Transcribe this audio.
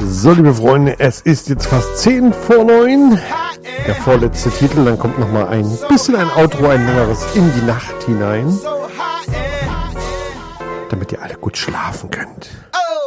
So, liebe Freunde, es ist jetzt fast 10:10. Der vorletzte Titel, dann kommt nochmal ein bisschen ein Outro, ein längeres in die Nacht hinein, damit ihr alle gut schlafen könnt.